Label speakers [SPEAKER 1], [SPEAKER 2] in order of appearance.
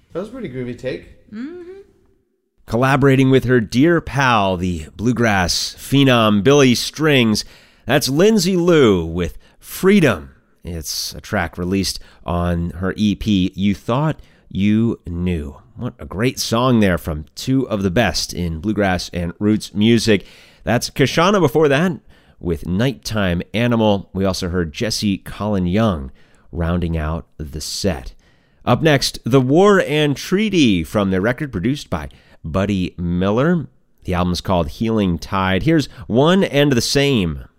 [SPEAKER 1] That was a pretty groovy take.
[SPEAKER 2] Collaborating with her dear pal, the bluegrass phenom Billy Strings, that's Lindsay Lou with Freedom. It's a track released on her EP, You Thought You Knew. What a great song there from two of the best in bluegrass and roots music. That's Kashana before that with Nighttime Animal. We also heard Jesse Colin Young rounding out the set. Up next, The War and Treaty from their record produced by Buddy Miller. The album's called Healing Tide. Here's One and the Same.